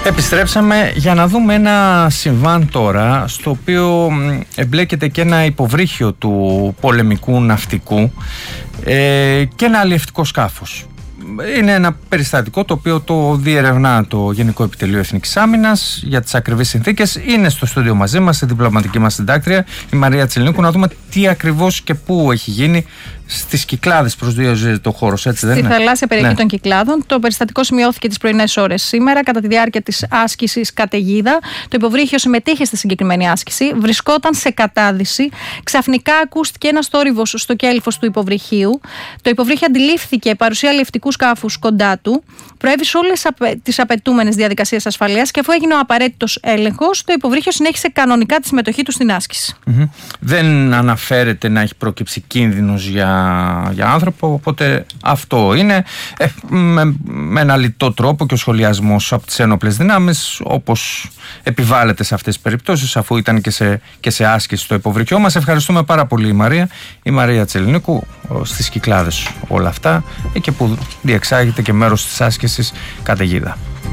Επιστρέψαμε για να δούμε ένα συμβάν τώρα, στο οποίο εμπλέκεται και ένα υποβρύχιο του πολεμικού ναυτικού και ένα αλλιευτικό σκάφος. Είναι ένα περιστατικό το οποίο το διερευνά το Γενικό Επιτελείο Εθνικής Άμυνας για τις ακριβείς συνθήκες. Είναι στο στούντιο μαζί μας, η διπλωματική μας συντάκτρια, η Μαρία Τσελνίκου, να δούμε τι ακριβώς και πού έχει γίνει. Στις Κυκλάδες προσδιορίζεται το χώρος, έτσι δεν είναι? Στη θαλάσσια περιοχή των Κυκλάδων. Το περιστατικό σημειώθηκε τις πρωινές ώρες σήμερα, κατά τη διάρκεια της άσκησης Καταιγίδα. Το υποβρύχιο συμμετείχε στη συγκεκριμένη άσκηση, βρισκόταν σε κατάδυση. Ξαφνικά ακούστηκε ένας θόρυβος στο κέλυφος του υποβρυχίου. Το υποβρύχιο αντιλήφθηκε παρουσία αλλιευτικού σκάφους κοντά του. Προέβησε όλες τις απαιτούμενες διαδικασίες ασφαλείας και αφού έγινε ο απαραίτητος έλεγχος, το υποβρύχιο συνέχισε κανονικά τη συμμετοχή του στην άσκηση. Δεν αναφέρεται να έχει προκύψει κίνδυνος για άνθρωπο, οπότε αυτό είναι με ένα λιτό τρόπο και ο σχολιασμός από τις ένοπλες δυνάμεις, όπως επιβάλλεται σε αυτές τις περιπτώσεις, αφού ήταν και σε άσκηση το υποβρυχιό μας. Ευχαριστούμε πάρα πολύ η Μαρία Τσελνίκου, στις Κυκλάδες όλα αυτά, εκεί που διεξάγεται και μέρος της άσκησης Καταιγίδα.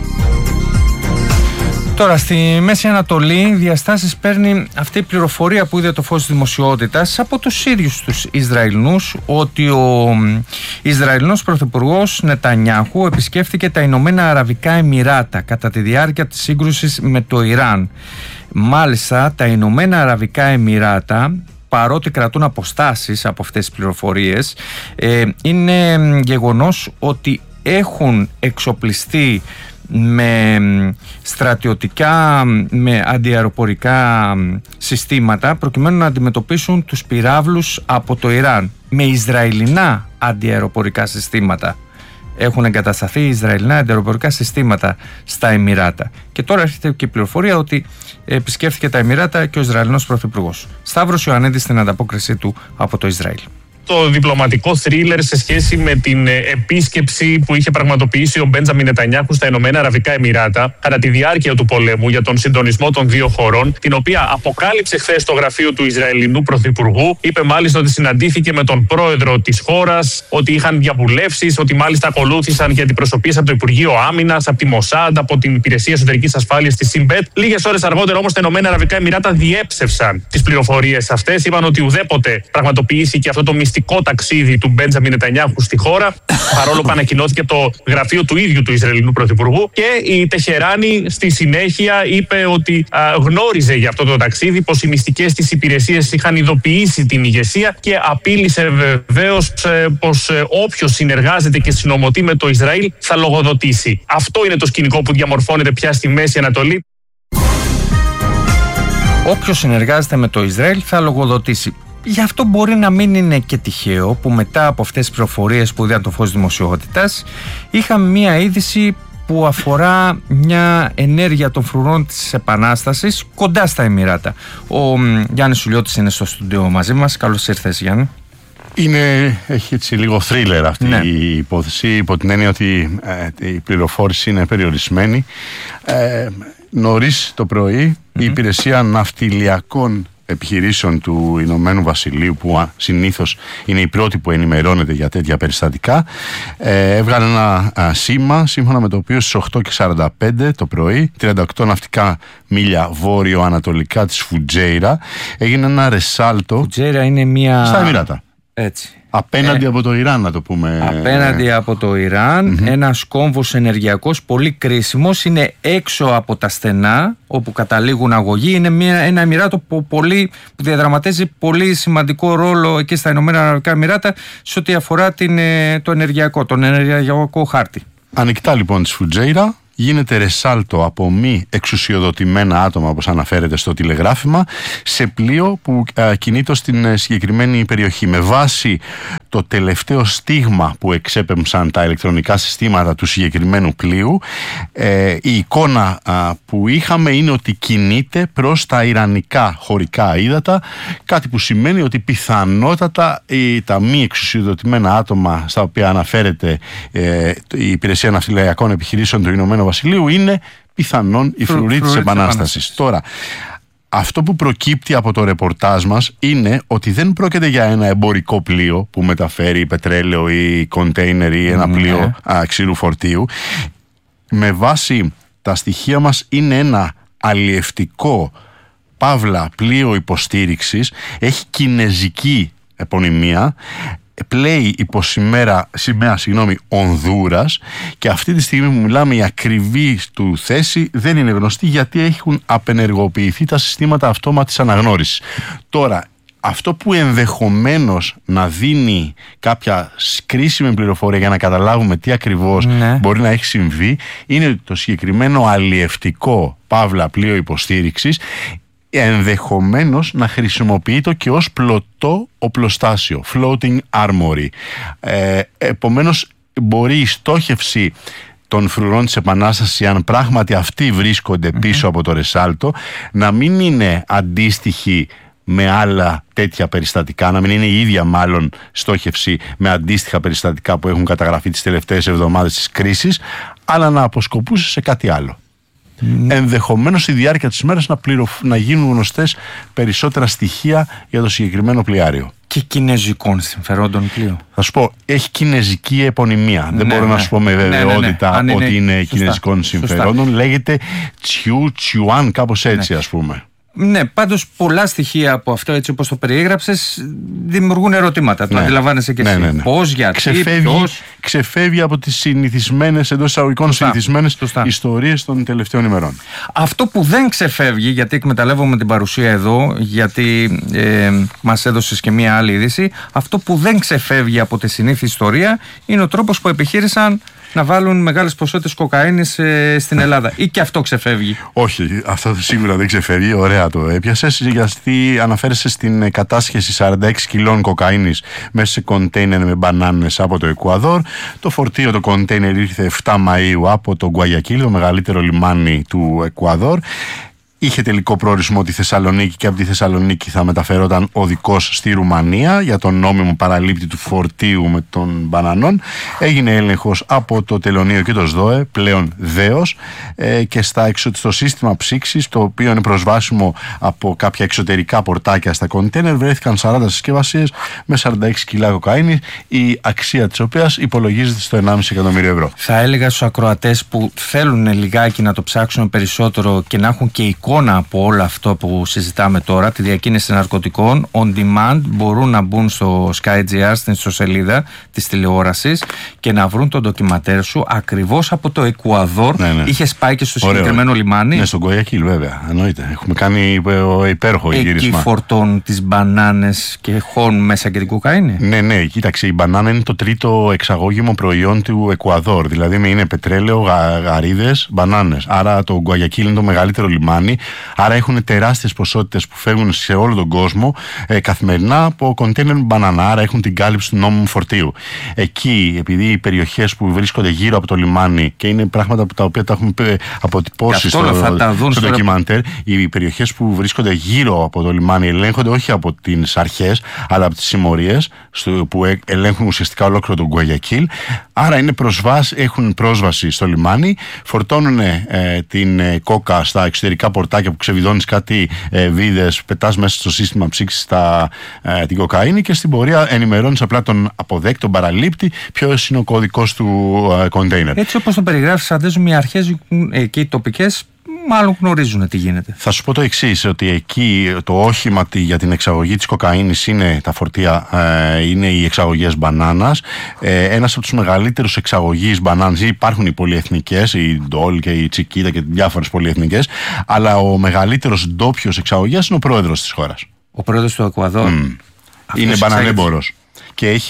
Τώρα στη Μέση Ανατολή διαστάσεις παίρνει αυτή η πληροφορία που είδε το φως της δημοσιότητας από τους ίδιους τους Ισραηλινούς, ότι ο Ισραηλινός Πρωθυπουργός Νετανιάχου επισκέφθηκε τα Ηνωμένα Αραβικά Εμιράτα κατά τη διάρκεια της σύγκρουσης με το Ιράν. Μάλιστα τα Ηνωμένα Αραβικά Εμιράτα, παρότι κρατούν αποστάσεις από αυτές τις πληροφορίες, είναι γεγονός ότι έχουν εξοπλιστεί με στρατιωτικά, με αντιαεροπορικά συστήματα, προκειμένου να αντιμετωπίσουν τους πυράβλους από το Ιράν. Με Ισραηλινά αντιαεροπορικά συστήματα έχουν εγκατασταθεί Ισραηλινά αντιαεροπορικά συστήματα στα Εμιράτα. Και τώρα έρχεται και η πληροφορία ότι επισκέφθηκε τα Εμιράτα και ο Ισραηλινός Πρωθυπουργός. Σταύρος Ιωαννίδης στην ανταπόκρισή του από το Ισραήλ. Το διπλωματικό θρίλερ σε σχέση με την επίσκεψη που είχε πραγματοποιήσει ο Μπέντζαμιν Νετανιάχου στα Ηνωμένα Αραβικά Εμιράτα κατά τη διάρκεια του πολέμου για τον συντονισμό των δύο χωρών, την οποία αποκάλυψε χθες στο γραφείο του Ισραηλινού Πρωθυπουργού. Είπε μάλιστα ότι συναντήθηκε με τον πρόεδρο της χώρας, ότι είχαν διαβουλεύσεις, ότι μάλιστα ακολούθησαν και αντιπροσωπείες από το Υπουργείο Άμυνας, από τη Μοσάντ, από την Υπηρεσία Εσωτερικής Ασφάλειας της Σιμπέτ. Λίγες ώρες αργότερα όμως τα Ηνωμένα Αραβικά Εμιράτα διέψευσαν τις πληροφορίες αυτές. Είπαν ότι ουδέποτε πραγματοποιήθηκε αυτό το μυστικό ταξίδι του Μπέντζαμιν Νετανιάχου στη χώρα, παρόλο που ανακοινώθηκε το γραφείο του ίδιου του Ισραηλινού Πρωθυπουργού. Και η Τεχεράνη στη συνέχεια είπε ότι γνώριζε για αυτό το ταξίδι, πως οι μυστικές της υπηρεσίες είχαν ειδοποιήσει την ηγεσία και απείλησε βεβαίως πως όποιος συνεργάζεται και συνομωτεί με το Ισραήλ θα λογοδοτήσει. Αυτό είναι το σκηνικό που διαμορφώνεται πια στη Μέση Ανατολή. Όποιος συνεργάζεται με το Ισραήλ θα λογοδοτήσει. Γι' αυτό μπορεί να μην είναι και τυχαίο που μετά από αυτές τις πληροφορίες που είδαν το φως δημοσιότητας, είχαμε μία είδηση που αφορά μια ενέργεια των φρουρών της Επανάστασης κοντά στα Εμιράτα. Ο Γιάννης Σουλιώτης είναι στο στούντιο μαζί μας. Καλώς ήρθες, Γιάννη. Έχει έτσι λίγο θρίλερ αυτή η υπόθεση, υπό την έννοια ότι η πληροφόρηση είναι περιορισμένη. Νωρίς το πρωί η Υπηρεσία Ναυτιλιακών Επιχειρήσεων του Ηνωμένου Βασιλείου, που συνήθως είναι η πρώτη που ενημερώνεται για τέτοια περιστατικά, έβγαλε ένα σήμα σύμφωνα με το οποίο στις 8:45 το πρωί, 38 ναυτικά μίλια βόρειο-ανατολικά της Φουτζέιρα, έγινε ένα ρεσάλτο. Φουτζέιρα είναι μια... στα Εμιράτα. Έτσι. Απέναντι από το Ιράν, να το πούμε. Απέναντι από το Ιράν, ένας κόμβος ενεργειακός πολύ κρίσιμος, είναι έξω από τα στενά όπου καταλήγουν αγωγοί. Είναι ένα Εμιράτο που διαδραματίζει πολύ σημαντικό ρόλο εκεί στα Ηνωμένα Αραβικά Εμιράτα σε ό,τι αφορά τον ενεργειακό χάρτη. Ανοιχτά λοιπόν της Φουτζέιρα γίνεται ρεσάλτο από μη εξουσιοδοτημένα άτομα, όπως αναφέρεται στο τηλεγράφημα, σε πλοίο που κινείται στην συγκεκριμένη περιοχή. Με βάση το τελευταίο στίγμα που εξέπεμψαν τα ηλεκτρονικά συστήματα του συγκεκριμένου πλοίου, η εικόνα που είχαμε είναι ότι κινείται προς τα ιρανικά χωρικά ύδατα, κάτι που σημαίνει ότι πιθανότατα τα μη εξουσιοδοτημένα άτομα στα οποία αναφέρεται η Υπηρεσία Ναυτιλιακών Επιχειρήσεων του Ηνωμένου Βασιλείου είναι πιθανόν η φρουρή της Επανάστασης. Τώρα, αυτό που προκύπτει από το ρεπορτάζ μας είναι ότι δεν πρόκειται για ένα εμπορικό πλοίο που μεταφέρει πετρέλαιο ή κοντέινερ ή ένα πλοίο ξηρού φορτίου. Με βάση τα στοιχεία μας είναι ένα αλλιευτικό παύλα πλοίο υποστήριξης, έχει κινεζική επωνυμία, πλέει υπό σημαία Ονδούρας, και αυτή τη στιγμή που μιλάμε η ακριβή του θέση δεν είναι γνωστή, γιατί έχουν απενεργοποιηθεί τα συστήματα αυτόματης αναγνώρισης. Τώρα, αυτό που ενδεχομένως να δίνει κάποια κρίσιμη πληροφορία για να καταλάβουμε τι ακριβώς μπορεί να έχει συμβεί, είναι ότι το συγκεκριμένο αλλιευτικό παύλα πλοίο υποστήριξης ενδεχομένως να χρησιμοποιείται και ως πλωτό οπλοστάσιο, floating armory. Επομένως μπορεί η στόχευση των φρουρών της Επανάστασης, αν πράγματι αυτοί βρίσκονται πίσω από το Ρεσάλτο, να μην είναι αντίστοιχη με άλλα τέτοια περιστατικά, να μην είναι η ίδια μάλλον στόχευση με αντίστοιχα περιστατικά που έχουν καταγραφεί τις τελευταίες εβδομάδες της κρίσης, αλλά να αποσκοπούσε σε κάτι άλλο. Ενδεχομένως στη διάρκεια της ημέρας να γίνουν γνωστές περισσότερα στοιχεία για το συγκεκριμένο πλοιάριο. Και κινέζικων συμφερόντων πλοίο. Θα σου πω, έχει κινέζικη επωνυμία. Δεν μπορώ να σου πω με βεβαιότητα ότι είναι κινέζικων συμφερόντων. Λέγεται Τσιουάν, κάπως έτσι, ας πούμε. Ναι, πάντως πολλά στοιχεία από αυτό, έτσι όπως το περιέγραψες, δημιουργούν ερωτήματα. Το αντιλαμβάνεσαι και εσύ. Πώς, γιατί, ποιος. Ξεφεύγει από τις συνηθισμένες, εντός εισαγωγικών συνηθισμένες ιστορίες των τελευταίων ημερών. Αυτό που δεν ξεφεύγει, γιατί εκμεταλλεύομαι την παρουσία εδώ, γιατί μας έδωσες και μία άλλη είδηση, αυτό που δεν ξεφεύγει από τη συνήθη ιστορία είναι ο τρόπος που επιχείρησαν να βάλουν μεγάλες ποσότητες κοκαίνης στην Ελλάδα. Ή και αυτό ξεφεύγει? Όχι, αυτό σίγουρα δεν ξεφεύγει. Ωραία το έπιασες, γιατί αναφέρεσαι στην κατάσχεση 46 κιλών κοκαίνης μέσα σε κοντέινερ με μπανάνες από το Εκουαδόρ. Το φορτίο, το κοντέινερ, ήρθε 7 Μαΐου από το Γκουαγιακίλ, το μεγαλύτερο λιμάνι του Εκουαδόρ. Είχε τελικό προορισμό τη Θεσσαλονίκη και από τη Θεσσαλονίκη θα μεταφερόταν οδικός στη Ρουμανία για τον νόμιμο παραλήπτη του φορτίου με των μπανανών. Έγινε έλεγχος από το Τελωνείο και το ΣΔΟΕ, πλέον ΔΕΟΣ, και στο σύστημα ψήξης, το οποίο είναι προσβάσιμο από κάποια εξωτερικά πορτάκια στα κοντέινερ, βρέθηκαν 40 συσκευασίες με 46 κιλά κοκαίνη, η αξία της οποίας υπολογίζεται στο 1,5 εκατομμύριο ευρώ. Θα έλεγα στους ακροατές που θέλουν λιγάκι να το ψάξουν περισσότερο και να έχουν και εικόνα από όλο αυτό που συζητάμε τώρα, τη διακίνηση ναρκωτικών, on demand μπορούν να μπουν στο SkyGR, στην ιστοσελίδα της τηλεόρασης, και να βρουν το ντοκιματέρ σου ακριβώς από το Εκουαδόρ. Είχες πάει και στο συγκεκριμένο λιμάνι? Ναι, στον Γκουαγιακίλ βέβαια, εννοείται. Έχουμε κάνει υπέροχο γύρισμα. Εκεί φορτώνουν τις μπανάνες και χώνουν μέσα και την κοκαίνη? Ναι, κοίταξε, η μπανάνα είναι το τρίτο εξαγώγημο προϊόν του Εκουαδόρ. Δηλαδή είναι πετρέλαιο, γαρίδες, μπανάνες. Άρα το Γκουαγιακίλ είναι το μεγαλύτερο λιμάνι. Άρα έχουν τεράστιες ποσότητες που φεύγουν σε όλο τον κόσμο καθημερινά από κοντέινερ μπανάνα. Άρα έχουν την κάλυψη του νόμιμου φορτίου. Εκεί, επειδή οι περιοχές που βρίσκονται γύρω από το λιμάνι, και είναι πράγματα που τα οποία τα έχουμε αποτυπώσει στο ντοκιμαντέρ, οι περιοχές που βρίσκονται γύρω από το λιμάνι ελέγχονται όχι από τις αρχές, αλλά από τις συμμορίες που ελέγχουν ουσιαστικά ολόκληρο τον Γκουαγιακίλ. Άρα έχουν πρόσβαση στο λιμάνι, φορτώνουν την κόκα στα εξωτερικά πορτάκια που ξεβιδώνεις κάτι βίδες, πετάς μέσα στο σύστημα ψήξης την κοκαίνη, και στην πορεία ενημερώνεις απλά τον αποδέκτη, τον παραλήπτη, ποιος είναι ο κωδικός του κοντέινερ. Έτσι όπως το περιγράφεις, φαντάζομαι οι αρχές εκεί οι τοπικές μάλλον γνωρίζουν τι γίνεται. Θα σου πω το εξής, ότι εκεί το όχημα για την εξαγωγή της κοκαίνης είναι τα φορτία, είναι οι εξαγωγές μπανάνας. Ένας από τους μεγαλύτερους εξαγωγείς μπανάνας, υπάρχουν οι πολυεθνικές, η Ντόλ και η Τσικίτα και διάφορες πολυεθνικές, αλλά ο μεγαλύτερος ντόπιος εξαγωγέας είναι ο πρόεδρος της χώρας. Ο πρόεδρος του Εκουαδόρ. Είναι μπανανέμπορος. Και έχει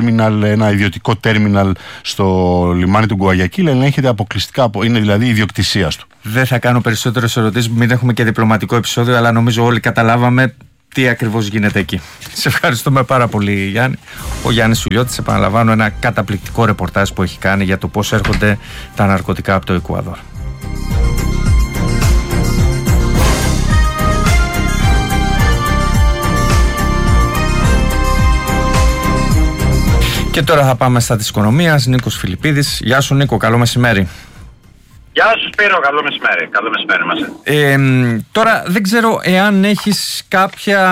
ένα ιδιωτικό τέρμιναλ στο λιμάνι του Γκουαγιακίλ, ελέγχεται αποκλειστικά, είναι δηλαδή ιδιοκτησία του. Δεν θα κάνω περισσότερες ερωτήσεις, μην έχουμε και διπλωματικό επεισόδιο, αλλά νομίζω όλοι καταλάβαμε τι ακριβώς γίνεται εκεί. Σε ευχαριστούμε πάρα πολύ, Γιάννη. Ο Γιάννης Σουλιώτης, επαναλαμβάνω, ένα καταπληκτικό ρεπορτάζ που έχει κάνει για το πώς έρχονται τα ναρκωτικά από το Εκουαδόρ. Και τώρα θα πάμε στα της οικονομίας. Νίκος Φιλιππίδης. Γεια σου Νίκο, καλό μεσημέρι. Γεια σου Σπύρο, καλό μεσημέρι. Καλό μεσημέρι μας. Τώρα δεν ξέρω εάν έχεις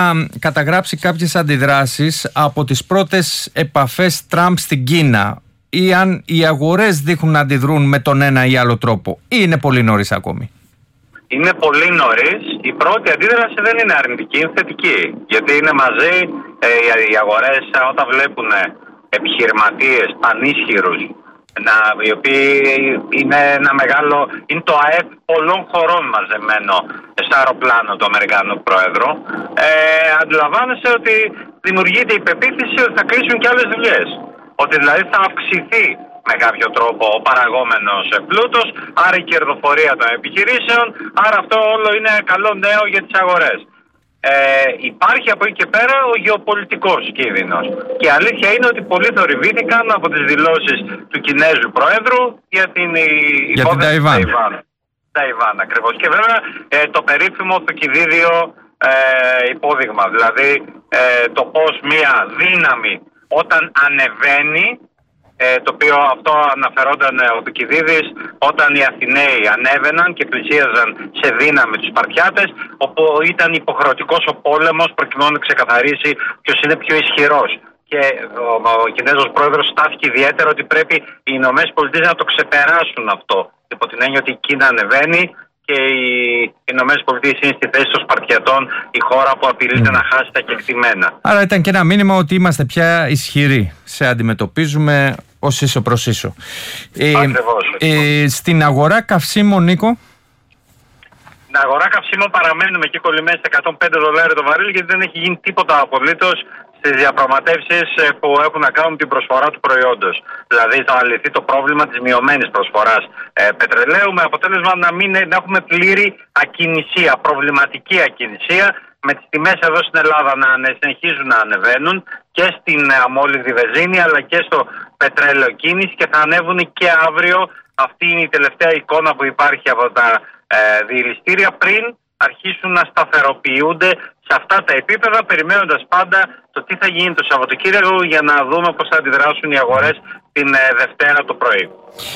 καταγράψει κάποιες αντιδράσεις από τις πρώτες επαφές Τραμπ στην Κίνα. ή αν οι αγορές δείχνουν να αντιδρούν με τον ένα ή άλλο τρόπο, ή είναι πολύ νωρίς ακόμη? Είναι πολύ νωρίς. Η πρώτη αντίδραση δεν είναι αρνητική, είναι θετική. Γιατί είναι μαζί οι αγορές όταν βλέπουν επιχειρηματίες πανίσχυρους, οι οποίοι είναι είναι το ΑΕΠ πολλών χωρών μαζεμένο στο αεροπλάνο του Αμερικανού Πρόεδρου. Αντιλαμβάνεσαι ότι δημιουργείται η πεποίθηση ότι θα κλείσουν και άλλες δουλειές. Ότι δηλαδή θα αυξηθεί με κάποιο τρόπο ο παραγόμενος πλούτος, άρα η κερδοφορία των επιχειρήσεων, άρα αυτό όλο είναι καλό νέο για τις αγορές. Υπάρχει από εκεί και πέρα ο γεωπολιτικός κίνδυνος. Και η αλήθεια είναι ότι πολλοί θορυβήθηκαν από τις δηλώσεις του Κινέζου Προέδρου για την υπόθεση Ταϊβάν ακριβώς. Και βέβαια το περίφημο θουκυδίδιο υπόδειγμα, δηλαδή το πώς μια δύναμη όταν ανεβαίνει, το οποίο αυτό αναφερόταν ο Θουκυδίδης όταν οι Αθηναίοι ανέβαιναν και πλησίαζαν σε δύναμη τους Σπαρτιάτες, όπου ήταν υποχρεωτικός ο πόλεμος προκειμένου να ξεκαθαρίσει ποιος είναι πιο ισχυρός. Και ο Κινέζος Πρόεδρος στάθηκε ιδιαίτερα ότι πρέπει οι Ηνωμένες Πολιτείες να το ξεπεράσουν αυτό. Υπό την έννοια ότι η Κίνα ανεβαίνει και οι Ηνωμένες Πολιτείες είναι στη θέση των Σπαρτιατών, η χώρα που απειλείται να χάσει τα κεκτημένα. Άρα ήταν και ένα μήνυμα ότι είμαστε πια ισχυροί. Σε αντιμετωπίζουμε ως ίσο προς ίσο. Στην αγορά καυσίμων, Νίκο. Στην αγορά καυσίμων παραμένουμε εκεί κολλημένοι στα $105 το βαρύλι, γιατί δεν έχει γίνει τίποτα απολύτως στις διαπραγματεύσεις που έχουν να κάνουν την προσφορά του προϊόντος. Δηλαδή θα λυθεί το πρόβλημα της μειωμένης προσφοράς πετρελαίου, με αποτέλεσμα να έχουμε πλήρη ακινησία, προβληματική ακινησία, με τις τιμές εδώ στην Ελλάδα να συνεχίζουν να ανεβαίνουν και στην αμόλυδη βενζίνη αλλά και στο πετρέλαιο κίνηση, και θα ανέβουν και αύριο. Αυτή είναι η τελευταία εικόνα που υπάρχει από τα διελιστήρια πριν αρχίσουν να σταθεροποιούνται σε αυτά τα επίπεδα, περιμένοντας πάντα το τι θα γίνει το Σαββατοκύριακο για να δούμε πώς θα αντιδράσουν οι αγορές την Δευτέρα το πρωί.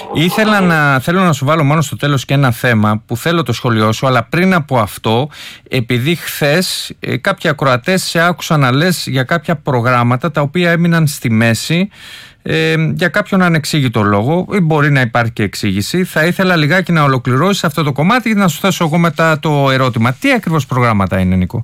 Θέλω να σου βάλω μόνο στο τέλος και ένα θέμα που θέλω το σχολείο σου, αλλά πριν από αυτό, επειδή χθες κάποιοι ακροατές σε άκουσαν να λες για κάποια προγράμματα τα οποία έμειναν στη μέση για κάποιον ανεξήγητο λόγο, ή μπορεί να υπάρχει και εξήγηση. Θα ήθελα λιγάκι να ολοκληρώσεις αυτό το κομμάτι και να σου θέσω εγώ μετά το ερώτημα. Τι ακριβώς προγράμματα είναι, Νίκο?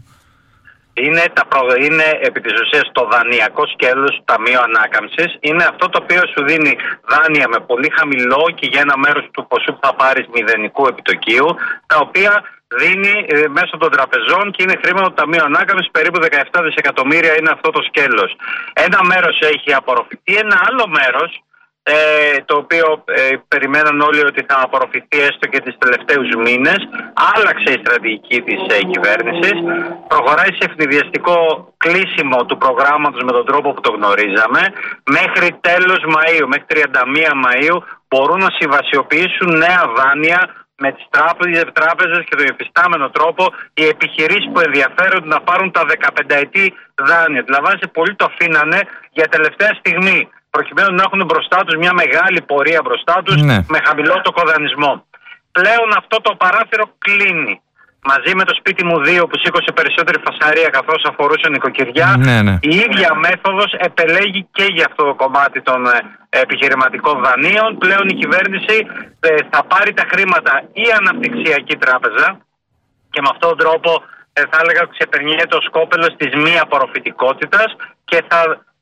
Είναι επί της ουσίας το δανειακό σκέλος του Ταμείου Ανάκαμψης. Είναι αυτό το οποίο σου δίνει δάνεια με πολύ χαμηλό και για ένα μέρος του ποσού που θα πάρεις μηδενικού επιτοκίου, τα οποία δίνει μέσω των τραπεζών και είναι χρήμα του Ταμείου Ανάκαμψης. Περίπου 17 δισεκατομμύρια είναι αυτό το σκέλος. Ένα μέρος έχει απορροφηθεί, ένα άλλο μέρος, το οποίο περιμέναν όλοι ότι θα απορροφηθεί έστω και τις τελευταίους μήνες, άλλαξε η στρατηγική της κυβέρνησης, προχωράει σε ευνηδιαστικό κλείσιμο του προγράμματος με τον τρόπο που το γνωρίζαμε. Μέχρι τέλος Μαΐου, μέχρι 31 Μαΐου μπορούν να συμβασιοποιήσουν νέα δάνεια με τις τράπεζες και τον υφιστάμενο τρόπο οι επιχειρήσεις που ενδιαφέρονται να πάρουν τα 15 ετή δάνεια. Δηλαδή πολλοί το αφήνανε για τελευταία στιγμή, προκειμένου να έχουν μπροστά τους μια μεγάλη πορεία μπροστά τους, με χαμηλό τοκοδανισμό. Πλέον αυτό το παράθυρο κλείνει. Μαζί με το σπίτι μου 2 που σήκωσε περισσότερη φασαρία καθώς αφορούσε νοικοκυριά, η ίδια μέθοδος επελέγει και για αυτό το κομμάτι των επιχειρηματικών δανείων. Πλέον η κυβέρνηση θα πάρει τα χρήματα η Αναπτυξιακή Τράπεζα και με αυτόν τον τρόπο θα έλεγα ξεπερνιέται το σκόπελος της μη απορροφητικότητας και θα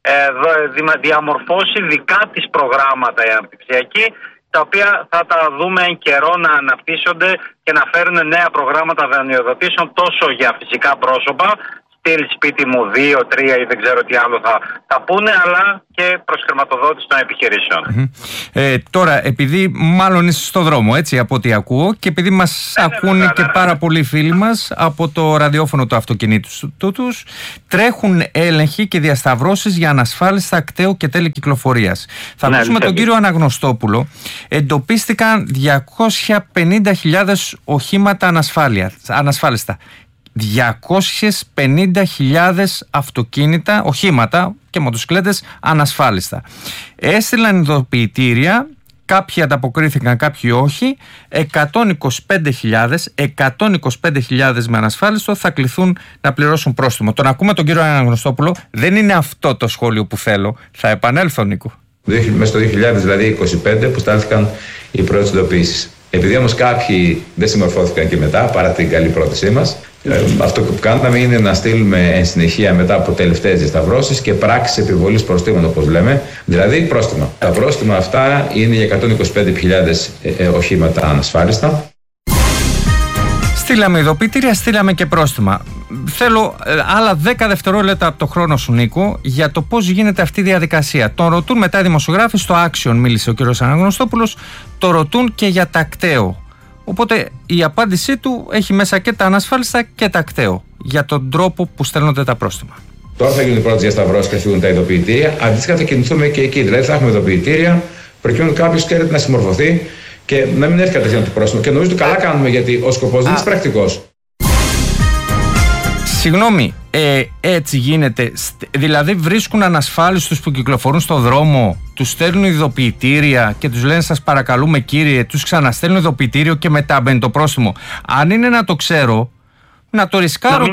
διαμορφώσει δικά της προγράμματα η Αναπτυξιακή, τα οποία θα τα δούμε εν καιρό να αναπτύσσονται και να φέρουν νέα προγράμματα δανειοδοτήσεων τόσο για φυσικά πρόσωπα, στυλ σπίτι μου 2, 3 ή δεν ξέρω τι άλλο θα πούνε, αλλά και προς χρηματοδότηση των επιχειρήσεων. Τώρα, επειδή μάλλον είσαι στο δρόμο, έτσι, από ό,τι ακούω, και επειδή μας ακούνε και πάρα πολλοί φίλοι μας από το ραδιόφωνο του αυτοκινήτου τους, τρέχουν έλεγχοι και διασταυρώσεις για ανασφάλιστα ακταίου και τέλη κυκλοφορίας. Θα ακούσουμε τον κύριο Αναγνωστόπουλο. Εντοπίστηκαν 250.000 οχήματα ανασφάλιστα. 250.000 οχήματα και μοτοσυκλέτες ανασφάλιστα. Έστειλαν ειδοποιητήρια, κάποιοι ανταποκρίθηκαν, κάποιοι όχι. 125.000 με ανασφάλιστο θα κληθούν να πληρώσουν πρόστιμο. Τον ακούμε τον κύριο Αναγνωστόπουλο. Δεν είναι αυτό το σχόλιο που θέλω. Θα επανέλθω, Νίκο. Μέσα στο 2025 που στάλθηκαν οι πρώτες ειδοποιήσεις. Επειδή όμως κάποιοι δεν συμμορφώθηκαν και μετά, παρά την καλή πρότασή μας, αυτό που κάναμε είναι να στείλουμε εν συνεχεία μετά από τελευταίες διασταυρώσεις και πράξεις επιβολής προστήμων, όπως λέμε, δηλαδή πρόστιμα. Τα πρόστιμα αυτά είναι για 125.000 οχήματα ανασφάλιστα. Στείλαμε ειδοποιητήρια, στείλαμε και πρόστιμα. Θέλω άλλα 10 δευτερόλεπτα από το χρόνο σου, Νίκο, για το πώς γίνεται αυτή η διαδικασία. Τον ρωτούν μετά οι δημοσιογράφοι, στο Action μίλησε ο κ. Αναγνωστόπουλος, το ρωτούν και για τα κταίο. Οπότε η απάντησή του έχει μέσα και τα ανασφάλιστα και τα κταίο, για τον τρόπο που στέλνονται τα πρόστιμα. Τώρα θα γίνουν οι πρώτες διασταυρώσεις και φύγουν τα ειδοποιητήρια. Αντίστοιχα θα κινηθούμε και εκεί. Δηλαδή θα έχουμε ειδοποιητήρια προκειμένου κάποιος ξέρετε να συμμορφωθεί και να μην έρθει κατευθείαν το πρόστιμο. Και νομίζω ότι καλά κάνουμε, γιατί ο σκοπός δεν είναι πρακτικός. Συγγνώμη, έτσι γίνεται? Δηλαδή βρίσκουν ανασφάλιστους που κυκλοφορούν στο δρόμο, τους στέλνουν ειδοποιητήρια και τους λένε σας παρακαλούμε κύριε, τους ξαναστέλνουν ειδοποιητήριο και μετά μπαίνει το πρόστιμο. Αν είναι να το ξέρω, να το ρισκάρω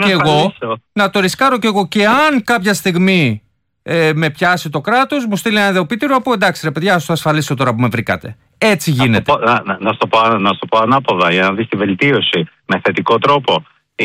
κι εγώ, και αν κάποια στιγμή με πιάσει το κράτος, μου στείλει ένα ειδοποιητήριο, από εντάξει ρε παιδιά, θα το ασφαλίσω τώρα που με βρήκατε. Έτσι γίνεται. Να στο πω ανάποδα για να δεις τη βελτίωση με θετικό τρόπο.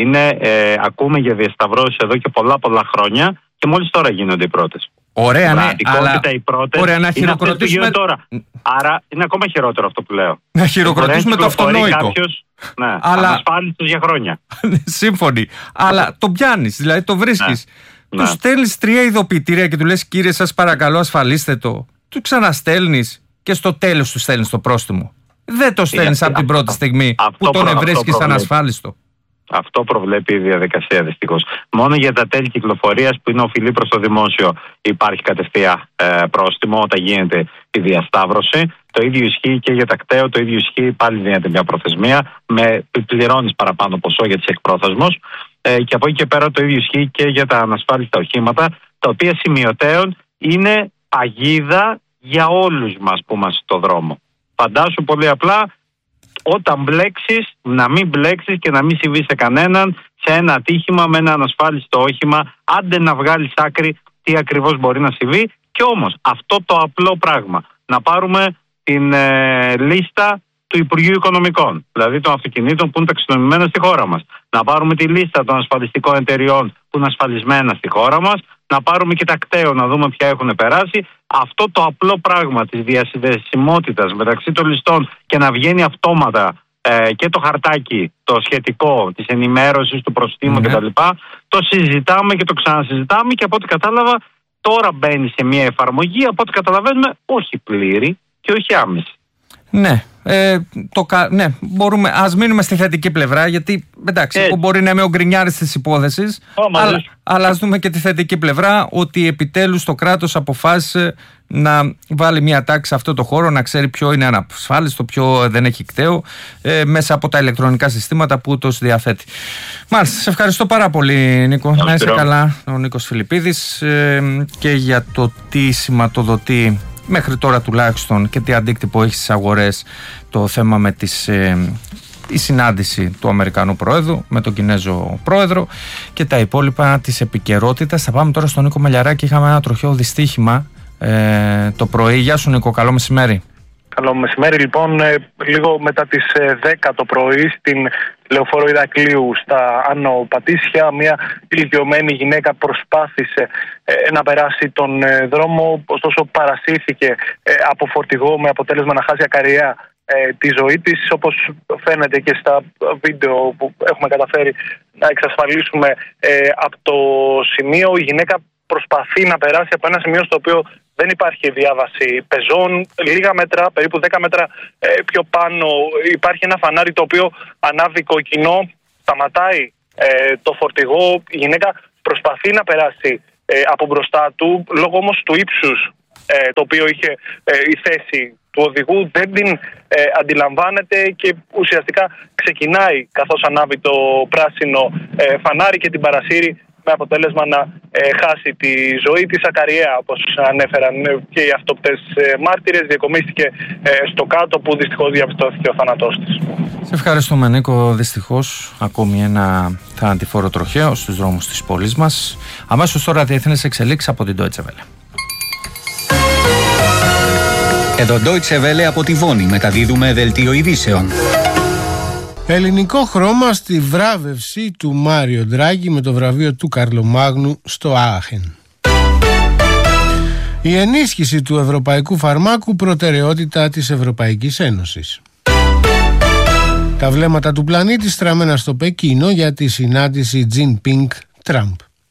Ακούμε για διασταυρώσεις εδώ και πολλά χρόνια και μόλις τώρα γίνονται οι πρώτες. Ωραία, ναι, αλλά ωραία, να χειροκροτήσουμε τώρα. Άρα είναι ακόμα χειρότερο αυτό που λέω. Να χειροκροτήσουμε το αυτονόητο. Ναι, ανασφάλιστος για χρόνια. Σύμφωνοι. Αλλά το πιάνεις, δηλαδή το βρίσκεις. Ναι. Του στέλνεις 3 ειδοποιητήρια και του λες κύριε σας παρακαλώ ασφαλίστε το. Του ξαναστέλνεις και στο τέλος του στέλνεις το πρόστιμο. Δεν το στέλνεις από την πρώτη στιγμή που τον βρίσκεις ανασφάλιστο. Αυτό προβλέπει η διαδικασία δυστυχώς. Μόνο για τα τέλη κυκλοφορίας που είναι οφειλή προς το δημόσιο υπάρχει κατευθείαν πρόστιμο όταν γίνεται η διασταύρωση. Το ίδιο ισχύει και για τα κταίο, το ίδιο ισχύει, πάλι δίνεται μια προθεσμία, πληρώνεις παραπάνω ποσό για τις εκπρόθεσμος. Και από εκεί και πέρα το ίδιο ισχύει και για τα ανασφάλιστα οχήματα, τα οποία σημειωτέων είναι παγίδα για όλους μας που είμαστε στο δρόμο. Φαντάσου πολύ απλά, όταν μπλέξεις, να μην μπλέξεις και να μην συμβεί σε κανέναν σε ένα ατύχημα με ένα ανασφάλιστο όχημα, άντε να βγάλεις άκρη τι ακριβώς μπορεί να συμβεί. Και όμως αυτό το απλό πράγμα, να πάρουμε την λίστα του Υπουργείου Οικονομικών, δηλαδή των αυτοκινήτων που είναι ταξινομημένα στη χώρα μας, να πάρουμε τη λίστα των ασφαλιστικών εταιριών που είναι ασφαλισμένα στη χώρα μας, να πάρουμε και τα κταίο να δούμε ποια έχουν περάσει. Αυτό το απλό πράγμα της διασυνδεσιμότητας μεταξύ των ληστών και να βγαίνει αυτόματα και το χαρτάκι το σχετικό της ενημέρωσης του προστίμου κτλ. Το συζητάμε και το ξανασυζητάμε και από ό,τι κατάλαβα τώρα μπαίνει σε μια εφαρμογή, από ό,τι καταλαβαίνουμε όχι πλήρη και όχι άμεση. Ναι. Ναι, μπορούμε, ας μείνουμε στη θετική πλευρά, γιατί εντάξει, εγώ μπορεί να είμαι ο γκρινιάρης της υπόθεσης, αλλά ας δούμε και τη θετική πλευρά, ότι επιτέλους το κράτος αποφάσισε να βάλει μια τάξη σε αυτό το χώρο, να ξέρει ποιο είναι ανασφάλιστο, ποιο δεν έχει κταίο, μέσα από τα ηλεκτρονικά συστήματα που ούτως διαθέτει. Μάλιστα, σε ευχαριστώ πάρα πολύ Νίκο, να είσαι καλά, ο Νίκος Φιλιππίδης, και για το τι σηματοδοτεί μέχρι τώρα τουλάχιστον και τι αντίκτυπο έχει στις αγορές το θέμα με η συνάντηση του Αμερικανού Πρόεδρου με τον Κινέζο Πρόεδρο και τα υπόλοιπα της επικαιρότητας. Θα πάμε τώρα στον Νίκο Μελιαράκη. Είχαμε ένα τροχαίο δυστύχημα το πρωί. Γεια σου Νίκο, καλό μεσημέρι. Καλό μεσημέρι. Λοιπόν, λίγο μετά τις 10 το πρωί στην Λεωφόρο Ηρακλείου στα Άνω Πατήσια, μια ηλικιωμένη γυναίκα προσπάθησε να περάσει τον δρόμο, ωστόσο παρασύρθηκε από φορτηγό με αποτέλεσμα να χάσει ακαριά τη ζωή της. Όπως φαίνεται και στα βίντεο που έχουμε καταφέρει να εξασφαλίσουμε από το σημείο, η γυναίκα προσπαθεί να περάσει από ένα σημείο στο οποίο δεν υπάρχει διάβαση πεζών. Λίγα μέτρα, περίπου 10 μέτρα πιο πάνω, υπάρχει ένα φανάρι το οποίο ανάβει κοκκινό, σταματάει το φορτηγό. Η γυναίκα προσπαθεί να περάσει από μπροστά του, λόγω όμως του ύψους το οποίο είχε η θέση του οδηγού, δεν την αντιλαμβάνεται και ουσιαστικά ξεκινάει καθώς ανάβει το πράσινο φανάρι και την παρασύρει, με αποτέλεσμα να χάσει τη ζωή της ακαριαία, όπως ανέφεραν και οι αυτόπτες μάρτυρες. Διακομίστηκε στο κάτω, που δυστυχώς διαπιστώθηκε ο θάνατός της. Σε ευχαριστούμε Νίκο. Δυστυχώς ακόμη ένα θανατηφόρο τροχαίο στους δρόμους της πόλης μας. Αμέσως τώρα διεθνές εξελίξεις από την Deutsche Welle. Εδώ Deutsche Welle από τη Βόνη, μεταδίδουμε δελτίο ειδήσεων. Ελληνικό χρώμα στη βράβευση του Μάριο Ντράγκη με το βραβείο του Καρλομάγνου στο Άαχεν. Η ενίσχυση του ευρωπαϊκού φαρμάκου προτεραιότητα της Ευρωπαϊκής Ένωσης. Τα βλέμματα του πλανήτη στραμμένα στο Πεκίνο για τη συνάντηση Jinping-Τραμπ.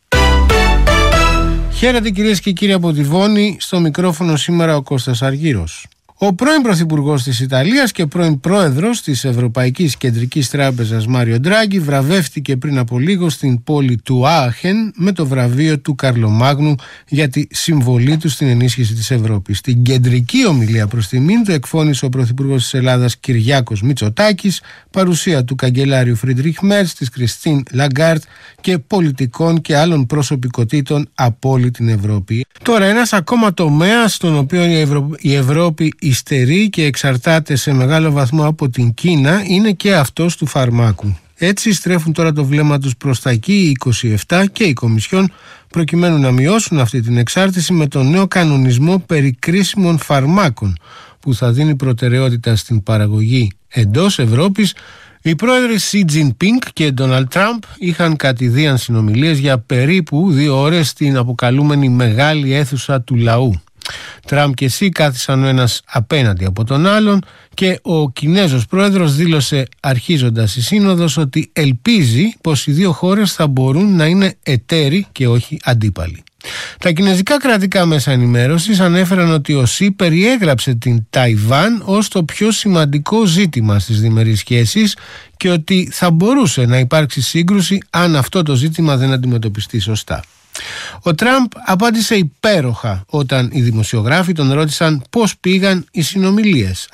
Χαίρετε κυρίες και κύριοι από τη Βόνη, στο μικρόφωνο σήμερα ο Κώστας Αργύρος. Ο πρώην Πρωθυπουργός της Ιταλίας και πρώην Πρόεδρος της Ευρωπαϊκής Κεντρικής Τράπεζας Μάριο Ντράγκη βραβεύτηκε πριν από λίγο στην πόλη του Άαχεν με το βραβείο του Καρλομάγνου για τη συμβολή του στην ενίσχυση της Ευρώπης. Στην κεντρική ομιλία προς τιμήν του εκφώνησε ο Πρωθυπουργός της Ελλάδας Κυριάκος Μητσοτάκης, παρουσία του καγκελάριου Φρίντριχ Μέρτς, της Κριστίν Λαγκάρτ και πολιτικών και άλλων προσωπικότητων από όλη την Ευρώπη. Τώρα ένας ακόμα τομέας στον οποίο η Ευρώπη υστερεί και εξαρτάται σε μεγάλο βαθμό από την Κίνα είναι και αυτός του φαρμάκου. Έτσι στρέφουν τώρα το βλέμμα τους προς τα εκεί οι 27 και η Κομισιόν προκειμένου να μειώσουν αυτή την εξάρτηση με τον νέο κανονισμό περί κρίσιμων φαρμάκων που θα δίνει προτεραιότητα στην παραγωγή εντός Ευρώπης. Οι πρόεδροι Xi Jinping και Donald Trump είχαν κατηδίαν συνομιλίες για περίπου 2 ώρες στην αποκαλούμενη μεγάλη αίθουσα του λαού. Τραμπ και Σι κάθισαν ο ένας απέναντι από τον άλλον και ο Κινέζος πρόεδρος δήλωσε αρχίζοντας η σύνοδος ότι ελπίζει πως οι δύο χώρες θα μπορούν να είναι εταίροι και όχι αντίπαλοι. Τα κινέζικα κρατικά μέσα ενημέρωσης ανέφεραν ότι ο Σι περιέγραψε την Ταϊβάν ως το πιο σημαντικό ζήτημα στις διμερείς σχέσεις και ότι θα μπορούσε να υπάρξει σύγκρουση αν αυτό το ζήτημα δεν αντιμετωπιστεί σωστά. Ο Τραμπ απάντησε υπέροχα όταν οι δημοσιογράφοι τον ρώτησαν πώς πήγαν οι συνομιλίες.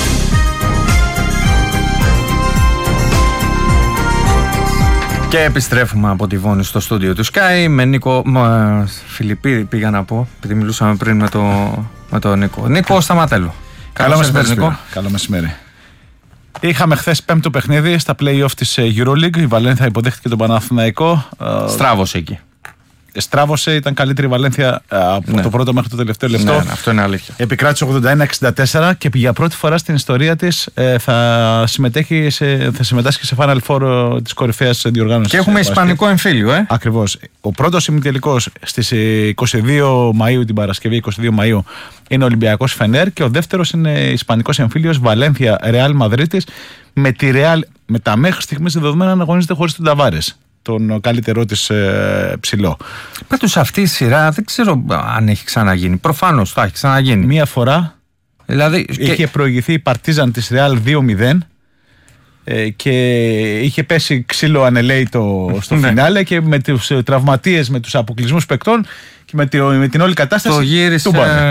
Και επιστρέφουμε από τη Βόνη στο στούντιο του Sky με Νίκο Φιλιππίδη, πήγα να πω, επειδή μιλούσαμε πριν με τον Νίκο. Νίκο Σταματέλο. Καλό μεσημέρι, Νίκο. Καλό μεσημέρι. Είχαμε χθες 5ο παιχνίδι στα play-off της EuroLeague. Η Βαλένθια υποδέχτηκε τον Παναθηναϊκό. Στράβωσε εκεί. Στράβωσε, ήταν καλύτερη η Βαλένθια από το πρώτο μέχρι το τελευταίο λεπτό. Ναι, αυτό είναι αλήθεια. Επικράτησε 81-64 και για πρώτη φορά στην ιστορία της θα συμμετάσχει σε Final Four της κορυφαίας διοργάνωσης. Και έχουμε ισπανικό εμφύλιο, Ακριβώς. Ο πρώτος ημιτελικός στις 22 Μαΐου, την Παρασκευή 22 Μαΐου, είναι ο Ολυμπιακός Φενέρ και ο δεύτερος είναι ισπανικός εμφύλιος Βαλένθια Ρεάλ Μαδρίτης με τη Ρεάλ με τα μέχρι στιγμής δεδομένα να αγωνίζεται χωρίς τον Ταβάρες, τον καλύτερό της ψηλό. Πάντως αυτή η σειρά δεν ξέρω αν έχει ξαναγίνει. Προφανώς θα έχει ξαναγίνει. Μία φορά δηλαδή, είχε προηγηθεί η Παρτίζαν της Ρεάλ 2-0 και είχε πέσει ξύλο ανελέητο στο φινάλε και με τους τραυματίες, με τους αποκλεισμούς παικτών και με την όλη κατάσταση το γύρισε,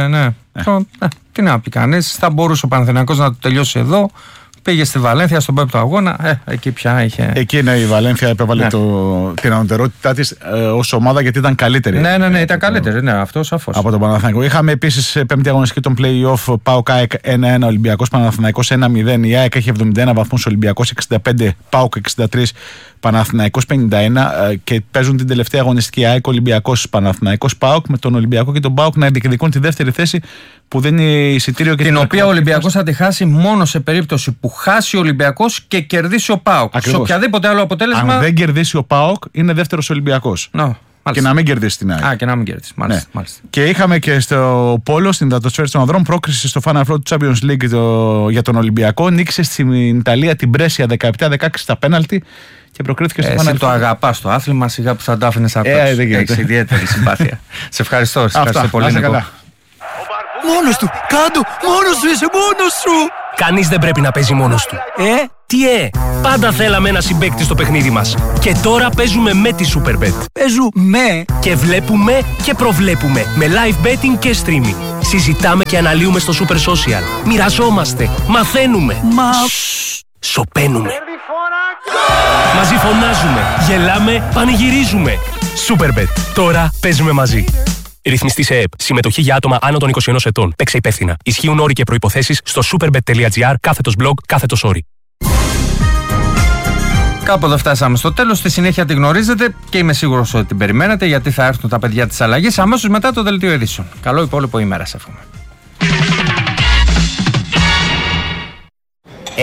τι να πει κανείς, θα μπορούσε ο Παναθηναϊκός να το τελειώσει εδώ. Πήγε στη Βαλένθια στον πέμπτο αγώνα, εκεί πια είχε. Εκεί είναι η Βαλένθια, επέβαλε την ανωτερότητά της ως ομάδα γιατί ήταν καλύτερη. Ναι, ήταν καλύτερη, αυτό σαφώς. Από τον Παναθηναϊκό. Είχαμε επίσης πέμπτη αγωνιστική των play-off ΠΑΟΚ ΑΕΚ 1-1, Ολυμπιακός Παναθηναϊκός 1-0. Η ΑΕΚ έχει 71 βαθμούς, Ολυμπιακός 65, ΠΑΟΚ 63, Παναθηναϊκός 51 και παίζουν την τελευταία αγωνιστική ΑΕΚ Ολυμπιακός Παναθηναϊκός ΠΑΟΚ με τον Ολυμπιακό και τον ΠΑΟΚ να διεκδικούν τη δεύτερη θέση που δίνει εισιτήριο και την οποία ο Ολυμπιακός θα τη χάσει μόνο σε περίπτωση που χάσει ο Ολυμπιακός και κερδίσει ο ΠΑΟΚ. Σε οποιαδήποτε άλλο αποτέλεσμα. Αν δεν κερδίσει ο ΠΑΟΚ, είναι δεύτερος Ολυμπιακός. Και να μην κερδίσει την ΑΕΚ. Και να μην κερδίσει. Μάλιστα. Και είχαμε και στο Πόλο, στην Δατοσφαίρεση των Ανδρών, πρόκριση στο Final Four του Champions League για τον Ολυμπιακό. Νίκησε στην Ιταλία την Μπρέσια 17-16 στα πέναλτι και προκρίθηκε στο Final Four. Εσύ το αγαπάς το άθλημα, σιγά που θα το άφηνες απ' έξω. Έχεις ιδιαίτερη συμπάθεια. Σε ευχαριστώ. Πολύ, Νίκο. Μόνος του! Κάντο! Μόνος σου είσαι! Μόνος σου! Κανείς δεν πρέπει να παίζει μόνος του. Τι πάντα θέλαμε ένα συμπαίκτη στο παιχνίδι μας. Και τώρα παίζουμε με τη Superbet. Παίζουμε και βλέπουμε και προβλέπουμε με live betting και streaming. Συζητάμε και αναλύουμε στο Super Social. Μοιραζόμαστε, μαθαίνουμε. Σωπαίνουμε. Μαζί φωνάζουμε, γελάμε, πανηγυρίζουμε. Superbet. Τώρα παίζουμε μαζί. Ρυθμιστή σε ΕΕΠ. Συμμετοχή για άτομα άνω των 21 ετών. Παίξε υπεύθυνα. Ισχύουν όροι και προϋποθέσεις στο superbet.gr/blog/όροι. Κάπου εδώ φτάσαμε στο τέλος. Στη συνέχεια τη γνωρίζετε και είμαι σίγουρος ότι την περιμένετε, γιατί θα έρθουν τα παιδιά της αλλαγής αμέσως μετά το δελτίο ειδήσεων. Καλό υπόλοιπο ημέρα, σε εύχομαι.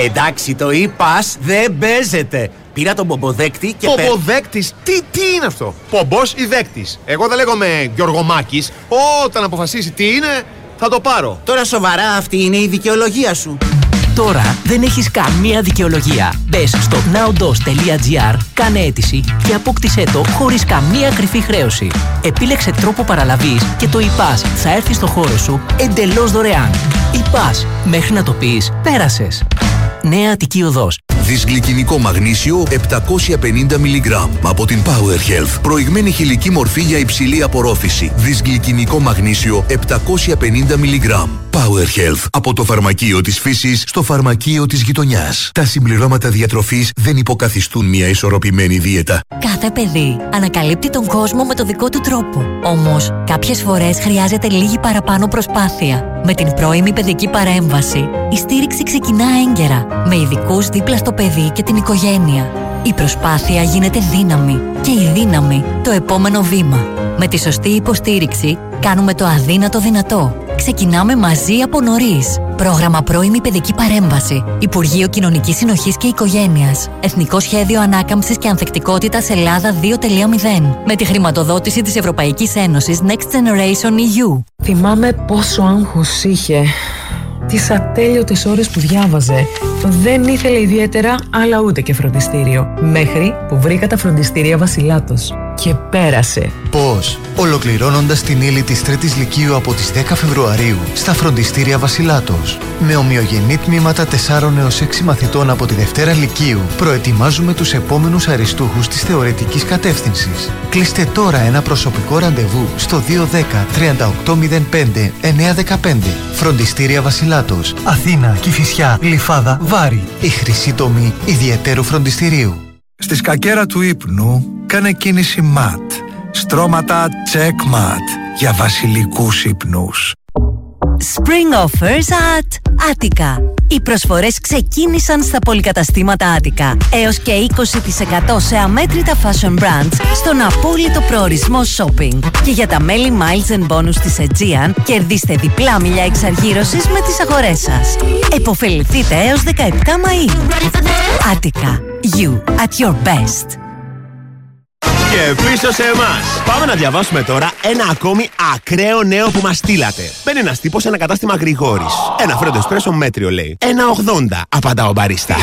Εντάξει, το e-pass δεν παίζεται. Πήρα τον πομποδέκτη και... Πομποδέκτης? Τι είναι αυτό? Πομπός ή δέκτης? Εγώ δεν λέγομαι Γιωργομάκης. Όταν αποφασίσει τι είναι, θα το πάρω. Τώρα σοβαρά, αυτή είναι η δικαιολογία σου? Τώρα δεν έχεις καμία δικαιολογία. Μπες στο nowdos.gr, κάνε αίτηση και απόκτησέ το χωρίς καμία κρυφή χρέωση. Επίλεξε τρόπο παραλαβής και το e-pass θα έρθει στο χώρο σου εντελώς δωρεάν. e-pass, μέχρι να το πεις, πέρασες. Νέα Αττική Οδός. Δυσγλυκινικό μαγνήσιο 750 mg από την Power Health. Προηγμένη χηλική μορφή για υψηλή απορρόφηση. Δυσγλυκινικό μαγνήσιο 750 mg. Power Health. Από το φαρμακείο της φύσης στο φαρμακείο της γειτονιάς. Τα συμπληρώματα διατροφής δεν υποκαθιστούν μια ισορροπημένη δίαιτα. Κάθε παιδί ανακαλύπτει τον κόσμο με το δικό του τρόπο. Όμως, κάποιες φορές χρειάζεται λίγη παραπάνω προσπάθεια. Με την πρώιμη παιδική παρέμβαση, η στήριξη ξεκινά έγκαιρα, με ειδικούς δίπλα στο παιδί και την οικογένεια. Η προσπάθεια γίνεται δύναμη και η δύναμη το επόμενο βήμα. Με τη σωστή υποστήριξη, κάνουμε το αδύνατο δυνατό. Ξεκινάμε μαζί από νωρίς. Πρόγραμμα Πρώιμη Παιδική Παρέμβαση. Υπουργείο Κοινωνικής Συνοχής και Οικογένειας. Εθνικό Σχέδιο Ανάκαμψης και Ανθεκτικότητας Ελλάδα 2.0. Με τη χρηματοδότηση της Ευρωπαϊκής Ένωσης Next Generation EU. Θυμάμαι πόσο άγχος είχε. Τις ατέλειωτες ώρες που διάβαζε. Δεν ήθελε ιδιαίτερα, αλλά ούτε και φροντιστήριο. Μέχρι που βρήκα τα φροντιστήρια Βασιλάτος. Και πέρασε. Πώς? Ολοκληρώνοντας την ύλη της 3ης Λυκείου από τις 10 Φεβρουαρίου στα φροντιστήρια Βασιλάτος. Με ομοιογενή τμήματα 4 έως 6 μαθητών από τη Δευτέρα Λυκείου, προετοιμάζουμε τους επόμενους αριστούχους της θεωρητικής κατεύθυνσης. Κλείστε τώρα ένα προσωπικό ραντεβού στο 210 3805 915. Φροντιστήρια Βασιλάτος. Αθήνα, Κηφισιά, Γλυφάδα, Βάρη. Η χρυσή τομή ιδιαιτέρου φροντιστηρίου. Στη σκακέρα του ύπνου κάνε κίνηση MAT. Στρώματα Check MAT για βασιλικούς ύπνους. Spring Offers at Attica. Οι προσφορές ξεκίνησαν στα πολυκαταστήματα Attica. Έως και 20% σε αμέτρητα fashion brands στον απόλυτο προορισμό shopping. Και για τα μέλη Miles and Bonus της Aegean, κερδίστε διπλά μίλια εξαργύρωσης με τις αγορές σας. Εποφεληθείτε έως 17 Μαΐου. Attica. You at your best. Και πίσω σε εμάς. Πάμε να διαβάσουμε τώρα ένα ακόμη ακραίο νέο που μας στείλατε. Μπαίνει ένας τύπος σε ένα κατάστημα Γρηγόρης. Ένα φρέντο εσπρέσο μέτριο λέει. 1,80 απαντά ο μπαρίστα.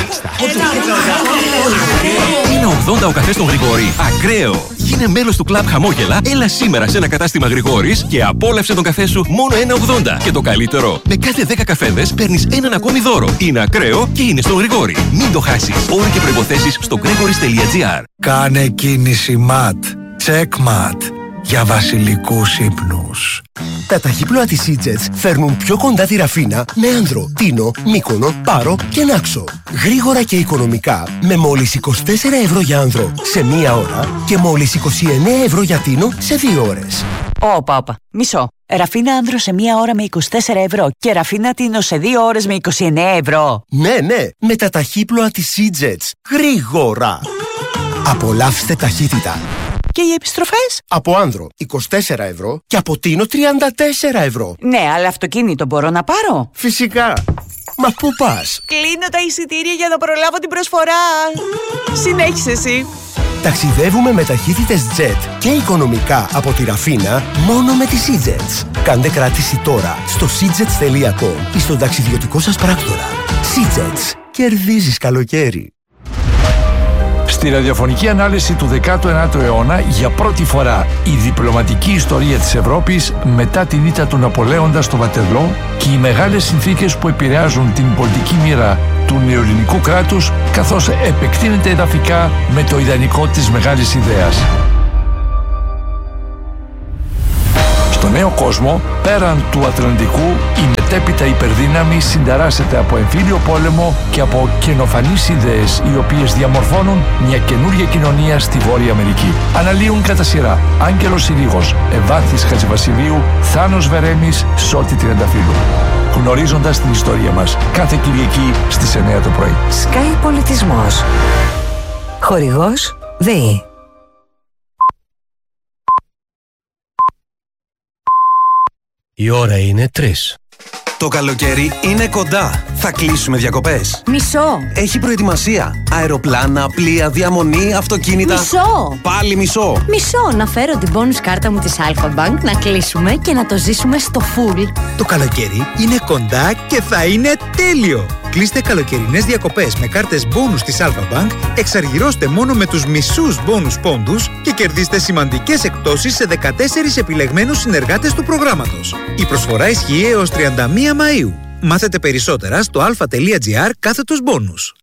1,80 ο καφές στον Γρηγόρη. Ακραίο. Γίνε μέλος του κλαμπ Χαμόγελα. Έλα σήμερα σε ένα κατάστημα Γρηγόρης και απόλαυσε τον καφέ σου μόνο 1,80. Και το καλύτερο, με κάθε 10 καφέδες παίρνεις έναν ακόμη δώρο. Είναι ακραίο και είναι στον Γρηγόρη. Μην το χάσεις. Όροι και προϋποθέσεις στο gregoris.gr. Κάνε κίνηση MAT. Check MAT. Για βασιλικούς ύπνους. Τα ταχύπλοα της Seajets φέρνουν πιο κοντά τη Ραφίνα με Άνδρο, Τίνο, Μύκονο, Πάρο και Νάξο. Γρήγορα και οικονομικά με μόλις 24 ευρώ για Άνδρο σε 1 ώρα και μόλις 29 ευρώ για Τίνο σε 2 ώρες. Όπα, μισό. Ραφίνα Άνδρο σε 1 ώρα με 24 ευρώ και Ραφίνα Τίνο σε 2 ώρες με 29 ευρώ. Ναι, με τα ταχύπλοα της Seajets. Γρήγορα. Απολαύστε ταχύτητα. Και οι επιστροφές? Από Άνδρο 24 ευρώ και από Τίνο 34 ευρώ. Ναι, αλλά αυτοκίνητο μπορώ να πάρω? Φυσικά. Μα πού πας? Κλείνω τα εισιτήρια για να προλάβω την προσφορά. Συνέχισε εσύ. Ταξιδεύουμε με ταχύτητες jet και οικονομικά από τη Ραφίνα μόνο με τη Seajets. Κάντε κράτηση τώρα στο seajets.com ή στον ταξιδιωτικό σας πράκτορα. Seajets. Κερδίζεις καλοκαίρι. Στη ραδιοφωνική ανάλυση του 19ου αιώνα, για πρώτη φορά η διπλωματική ιστορία της Ευρώπης μετά την ήττα του Ναπολέοντα στο Βατερλό και οι μεγάλες συνθήκες που επηρεάζουν την πολιτική μοίρα του νεοελληνικού κράτους, καθώς επεκτείνεται εδαφικά με το ιδανικό της μεγάλης ιδέας. Στο νέο κόσμο, πέραν του Ατλαντικού, η μετέπειτα υπερδύναμη συνταράσσεται από εμφύλιο πόλεμο και από καινοφανείς ιδέες, οι οποίες διαμορφώνουν μια καινούργια κοινωνία στη Βόρεια Αμερική. Αναλύουν κατά σειρά Άγγελος Ηρίγος, Ευάνθης Χατζηβασιλείου, Θάνος Βερέμης, Σώτη Τριανταφύλου. Γνωρίζοντας την ιστορία μας, κάθε Κυριακή στις 9 το πρωί. Sky Πολιτισμός. Χορηγός ΔΕΗ. Η ώρα είναι 3. Το καλοκαίρι είναι κοντά. Θα κλείσουμε διακοπές. Μισό. Έχει προετοιμασία. Αεροπλάνα, πλοία, διαμονή, αυτοκίνητα. Μισό. Πάλι μισό. Μισό. Να φέρω την bonus κάρτα μου της Alpha Bank, να κλείσουμε και να το ζήσουμε στο full. Το καλοκαίρι είναι κοντά και θα είναι τέλειο. Κλείστε καλοκαιρινές διακοπές με κάρτες bonus της Alpha Bank, εξαργυρώστε μόνο με τους μισούς bonus πόντους και κερδίστε σημαντικές εκπτώσεις σε 14 επιλεγμένους συνεργάτες του προγράμματος. Η προσφορά ισχύει έως 31 Μαΐου. Μάθετε περισσότερα στο alpha.gr/bonus.